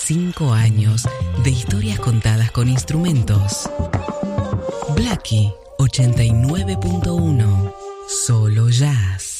5 años de historias contadas con instrumentos. Blackie 89.1. Solo jazz.